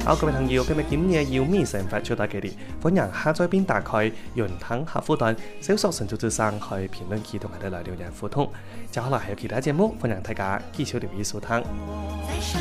好，各位朋友，今日今日要咩成法出大佢哋，歡迎下載並打開雲吞客戶端，搜索神州之聲去評論區同我哋來留言互動。接下來還有其他節目，歡迎大家繼續留意收聽。